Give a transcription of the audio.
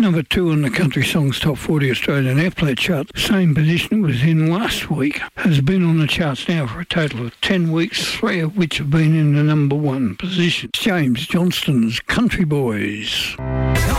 number 2 on the Country Songs Top 40 Australian Airplay chart. Same position it was in last week. Has been on the charts now for a total of 10 weeks, 3 of which have been in the number 1 position. James Johnston's Country Boys.